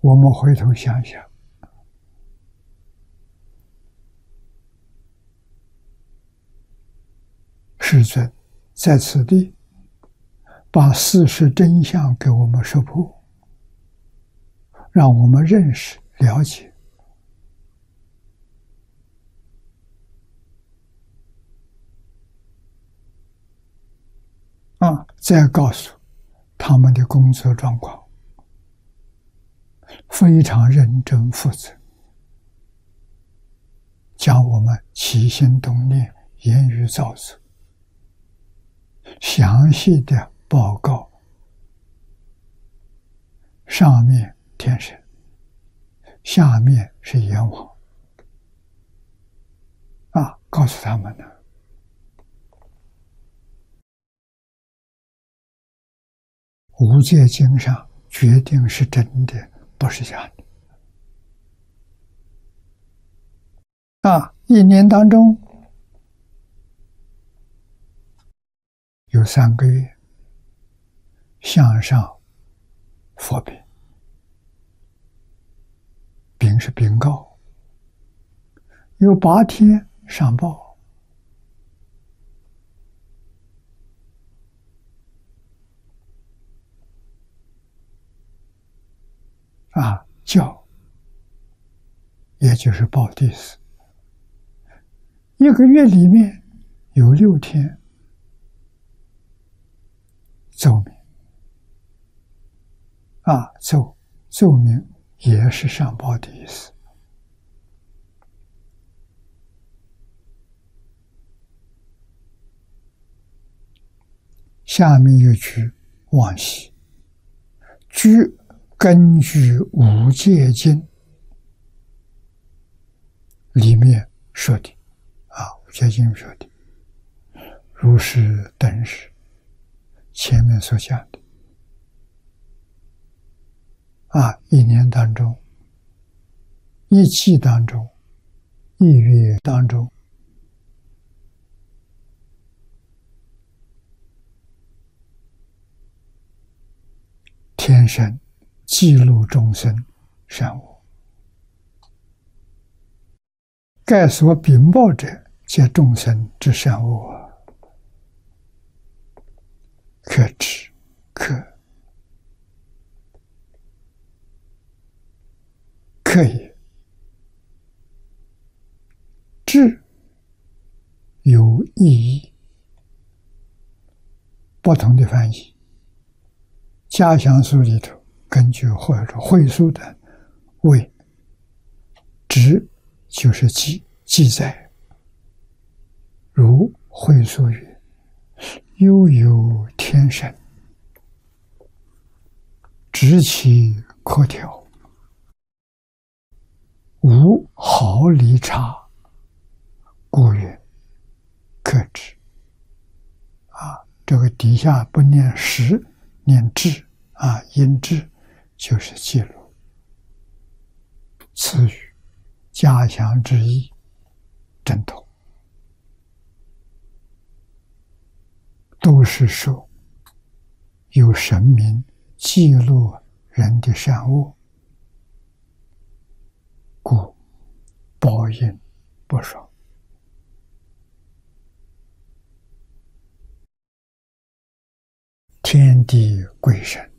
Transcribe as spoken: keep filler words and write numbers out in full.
我们回头想想，世尊在此地把事实真相给我们说破，让我们认识了解。啊，再告诉他们的工作状况非常认真负责，将我们起心动念、言语造作详细的报告。上面天神，下面是阎王啊，告诉他们呢。无戒经上决定是真的，不是假的。啊，一年当中有三个月向上佛禀，禀是禀告；有八天上报。啊，教，也就是报地寺，一个月里面有六天奏鸣。啊，奏奏鸣也是上报的意思。下面有句往昔，据根据五戒经里面说的，啊，五戒经说的，如是等时，前面所讲的，啊，一年当中，一季当中，一月当中，天神记录众生善恶，盖所禀报者，皆众生之善恶，可知可可也。知有意义，不同的翻译。家详书里头根据或者会书等为知就是记记载，如会书曰：悠有天神，知其可调，无毫厘差，故曰可知。啊，这个底下不念识，念智啊，因智就是记录。此语家详之意正统，都是说有神明记录人的善恶，故报应不爽。天地鬼神